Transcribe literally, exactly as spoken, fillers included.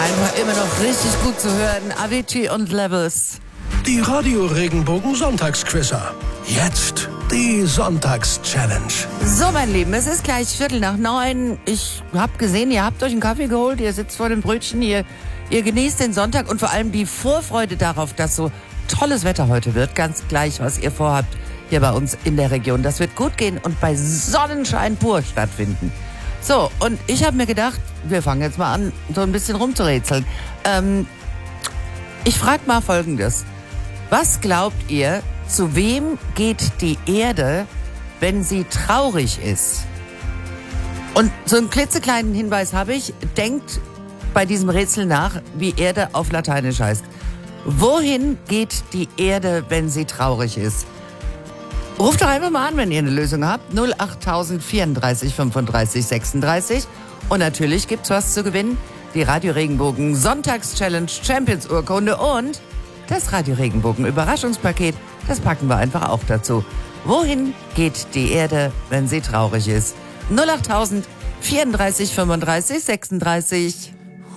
Einfach immer noch richtig gut zu hören. Avicii und Levels. Die Radio Regenbogen Sonntagsquizzer. Jetzt die Sonntags-Challenge. So, mein Lieben, es ist gleich Viertel nach neun. Ich hab gesehen, ihr habt euch einen Kaffee geholt, ihr sitzt vor dem Brötchen, ihr, ihr genießt den Sonntag und vor allem die Vorfreude darauf, dass so tolles Wetter heute wird. Ganz gleich, was ihr vorhabt hier bei uns in der Region. Das wird gut gehen und bei Sonnenschein pur stattfinden. So, und ich habe mir gedacht, wir fangen jetzt mal an, so ein bisschen rumzurätseln. Ähm, ich frage mal Folgendes. Was glaubt ihr, zu wem geht die Erde, wenn sie traurig ist? Und so einen klitzekleinen Hinweis habe ich. Denkt bei diesem Rätsel nach, wie Erde auf Lateinisch heißt. Wohin geht die Erde, wenn sie traurig ist? Ruft doch einfach mal an, wenn ihr eine Lösung habt. null acht vierunddreißig fünfunddreißig sechsunddreißig. Und natürlich gibt's was zu gewinnen. Die Radio Regenbogen Sonntags-Challenge Champions Urkunde und das Radio Regenbogen Überraschungspaket. Das packen wir einfach auch dazu. Wohin geht die Erde, wenn sie traurig ist? null acht vierunddreißig fünfunddreißig sechsunddreißig.